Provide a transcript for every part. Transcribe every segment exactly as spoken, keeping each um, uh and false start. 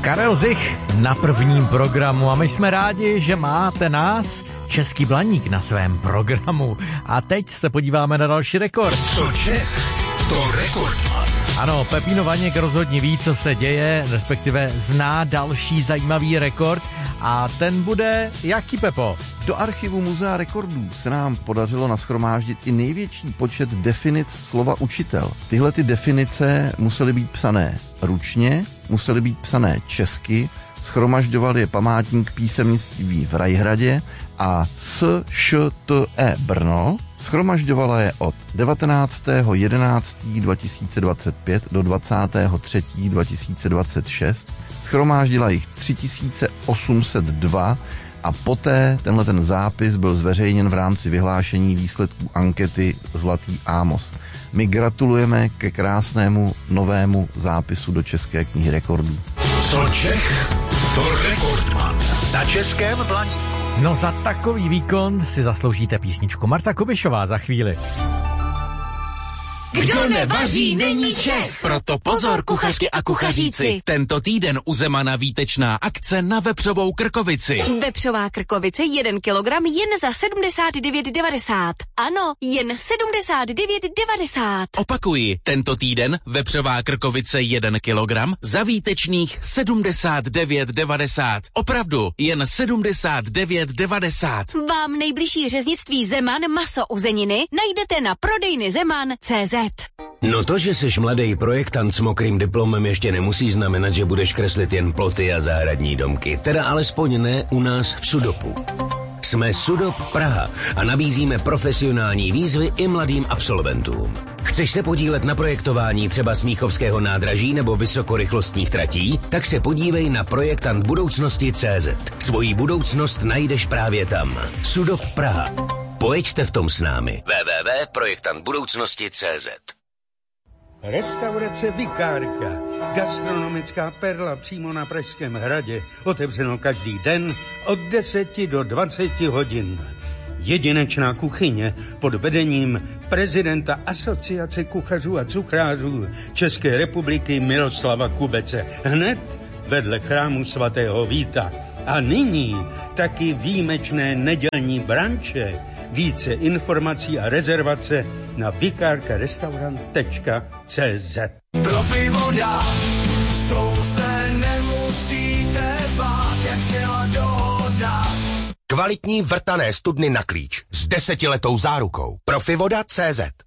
Karel Zich na prvním programu a my jsme rádi, že máte nás, Český Blaník, na svém programu. A teď se podíváme na další rekord. Co Čech, to rekordman. Ano, Pepíno Vaněk rozhodně ví, co se děje, respektive zná další zajímavý rekord a ten bude jaký, Pepo? Do archivu Muzea rekordů se nám podařilo nashromáždit i největší počet definic slova učitel. Tyhle ty definice musely být psané ručně, musely být psané česky, shromažďoval je památník písemnictví v Rajhradě a S Š T E Brno shromažďovala je od devatenáctého jedenáctého dva tisíce dvacet pět do dvacátého třetího dva tisíce dvacet šest. Shromáždila jich tři tisíce osm set dva a poté tenhle ten zápis byl zveřejněn v rámci vyhlášení výsledků ankety Zlatý Ámos. My gratulujeme ke krásnému novému zápisu do České knihy rekordů. Co Čech, to rekordman. Na Českém Blaníku. No za takový výkon si zasloužíte písničku. Marta Kubišová za chvíli. Kdo nevaří, není Čech. Proto pozor, kuchařky a kuchaříci. Tento týden u Zemana výtečná akce na vepřovou krkovici. Vepřová krkovice jeden kilogram jen za sedmdesát devět devadesát. Ano, jen sedmdesát devět devadesát. Opakuji, tento týden vepřová krkovice jeden kilogram za výtečných sedmdesát devět devadesát. Opravdu, jen sedmdesát devět devadesát. Vám nejbližší řeznictví Zeman maso uzeniny najdete na prodejny zeman tečka cé zet. No to, že jsi mladý projektant s mokrým diplomem, ještě nemusí znamenat, že budeš kreslit jen ploty a zahradní domky. Teda alespoň ne u nás v Sudopu. Jsme Sudop Praha a nabízíme profesionální výzvy i mladým absolventům. Chceš se podílet na projektování třeba Smíchovského nádraží nebo vysokorychlostních tratí? Tak se podívej na projektant budoucnosti tečka cé zet. Svoji budoucnost najdeš právě tam. Sudop Praha. Pojďte v tom s námi. w w w tečka projektant budoucnosti tečka cé zet. Restaurace Vikárka, gastronomická perla přímo na Pražském hradě, otevřeno každý den od deseti do dvaceti hodin. Jedinečná kuchyně pod vedením prezidenta Asociace kuchařů a cuchrářů České republiky Miroslava Kubece, hned vedle chrámu svatého Víta. A nyní taky výjimečné nedělní branče. Více informací a rezervace na vikárkarestaurant tečka cé zet. Profi voda, s tou se nemusíte bát, jak sněla dohoda. Kvalitní vrtané studny na klíč s desetiletou zárukou. Profivoda tečka cé zet.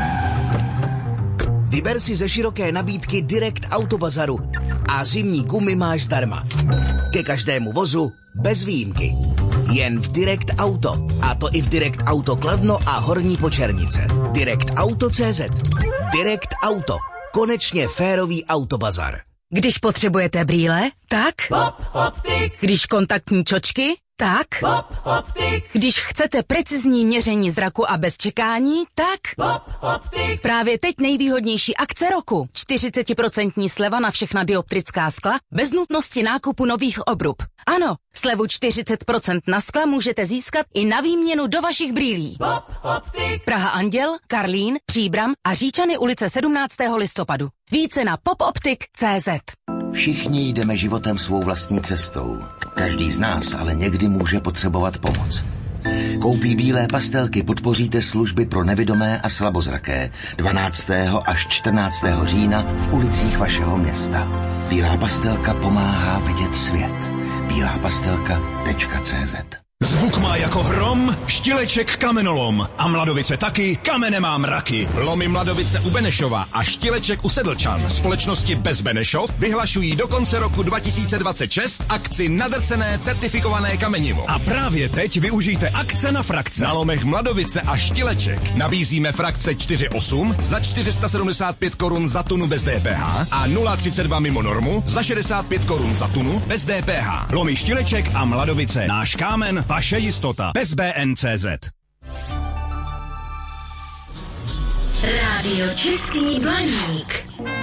Vyber si ze široké nabídky Direct Autobazaru a zimní gumy máš zdarma. Ke každému vozu bez výjimky. Jen v Direct Auto. A to i v Direct Auto Kladno a Horní Počernice. Direct Auto tečka cé zet. Direct Auto. Konečně férový autobazar. Když potřebujete brýle, tak Pop Optik. Když kontaktní čočky, tak Pop Optik. Když chcete precizní měření zraku a bez čekání, tak Pop Optik. Právě teď nejvýhodnější akce roku. čtyřicet procent sleva na všechna dioptrická skla bez nutnosti nákupu nových obrub. Ano, slevu čtyřicet procent na skla můžete získat i na výměnu do vašich brýlí. Pop Optik. Praha Anděl, Karlín, Příbram a Říčany ulice sedmnáctého listopadu. Více na popoptik tečka cé zet. Všichni jdeme životem svou vlastní cestou. Každý z nás ale někdy může potřebovat pomoc. Koupí bílé pastelky podpoříte služby pro nevidomé a slabozraké dvanáctého až čtrnáctého října v ulicích vašeho města. Bílá pastelka pomáhá vidět svět. bílá pastelka tečka cé zet. Zvuk má jako hrom, Štileček kamenolom. A Mladovice taky, kamene má mraky. Lomy Mladovice u Benešova a Štileček u Sedlčan. Společnosti Bez Benešov vyhlašují do konce roku dva tisíce dvacet šest akci nadrcené certifikované kamenivo. A právě teď využijte akce na frakce. Na lomech Mladovice a Štileček nabízíme frakce čtyři osm za čtyři sta sedmdesát pět korun za tunu bez D P H a nula třicet dva mimo normu za šedesát pět korun za tunu bez D P H. Lomy Štileček a Mladovice. Náš kámen, vaše jistota. Bez B N C Z. Rádio Český Blaník.